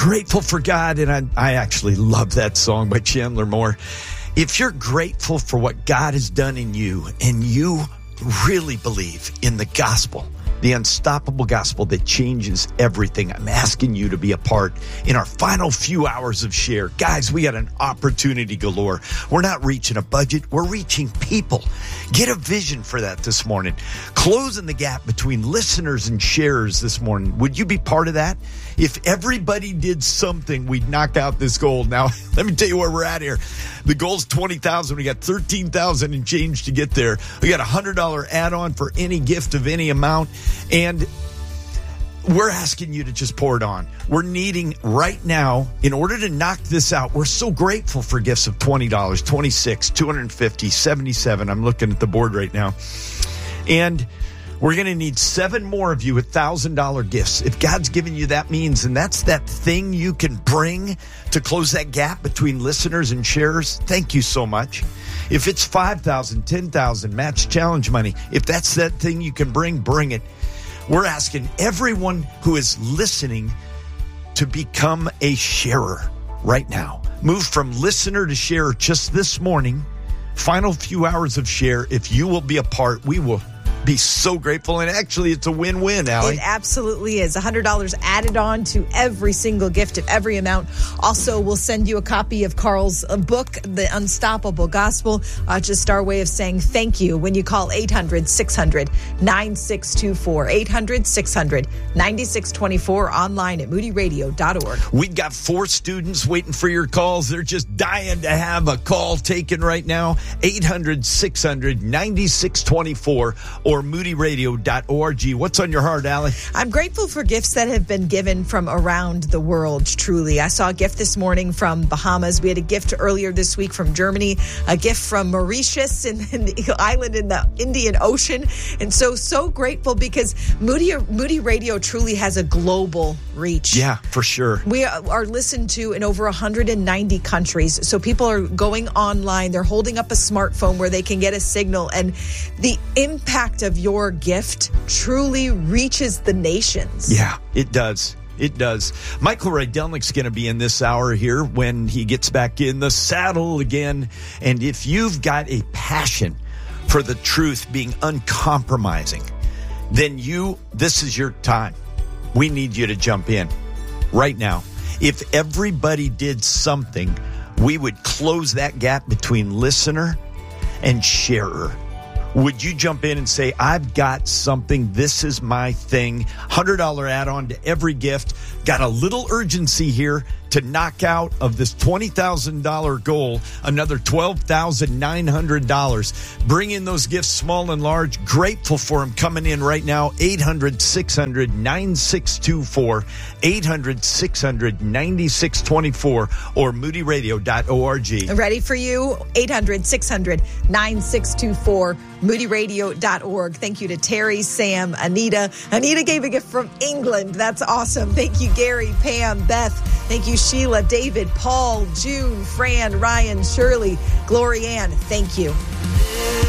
Grateful for God, and I actually love that song by Chandler Moore. If you're grateful for what God has done in you, and you really believe in the gospel, the unstoppable gospel that changes everything, I'm asking you to be a part in our final few hours of Share. Guys, we got an opportunity galore. We're not reaching a budget. We're reaching people. Get a vision for that this morning. Closing the gap between listeners and sharers this morning. Would you be part of that? If everybody did something, we'd knock out this goal. Now, let me tell you where we're at here. The goal's 20,000. We got 13,000 and change to get there. We got a $100 add-on for any gift of any amount. And we're asking you to just pour it on. We're needing right now, in order to knock this out, we're so grateful for gifts of $20, $26, $250, $77. I'm looking at the board right now. And we're going to need 7 more of you with $1,000 gifts. If God's given you that means, and that's that thing you can bring to close that gap between listeners and sharers, thank you so much. If it's $5,000, $10,000, match challenge money, if that's that thing you can bring it. We're asking everyone who is listening to become a sharer right now. Move from listener to sharer just this morning. Final few hours of Share. If you will be a part, we will be so grateful. And actually, it's a win-win, Allie. It absolutely is. $100 added on to every single gift of every amount. Also, we'll send you a copy of Carl's book, The Unstoppable Gospel. Just our way of saying thank you when you call 800-600-9624. 800-600-9624, online at moodyradio.org. We've got 4 students waiting for your calls. They're just dying to have a call taken right now. 800-600-9624 or moodyradio.org. What's on your heart, Allie? I'm grateful for gifts that have been given from around the world, truly. I saw a gift this morning from Bahamas. We had a gift earlier this week from Germany, a gift from Mauritius in the island in the Indian Ocean. And so grateful because Moody Radio truly has a global reach. Yeah, for sure. We are listened to in over 190 countries. So people are going online. They're holding up a smartphone where they can get a signal. And the impact of your gift truly reaches the nations. Yeah, it does. It does. Michael Rydelnik's going to be in this hour here when he gets back in the saddle again. And if you've got a passion for the truth being uncompromising, then this is your time. We need you to jump in right now. If everybody did something, we would close that gap between listener and sharer. Would you jump in and say, I've got something, this is my thing, $100 add-on to every gift, got a little urgency here to knock out of this $20,000 goal, another $12,900. Bring in those gifts, small and large. Grateful for them coming in right now. 800-600-9624, 800-600-9624, or moodyradio.org. Ready for you? 800-600-9624, moodyradio.org. Thank you to Terry, Sam, Anita. Anita gave a gift from England. That's awesome. Thank you, Gary, Pam, Beth. Thank you, Sheila, David, Paul, June, Fran, Ryan, Shirley, Glory Ann. Thank you.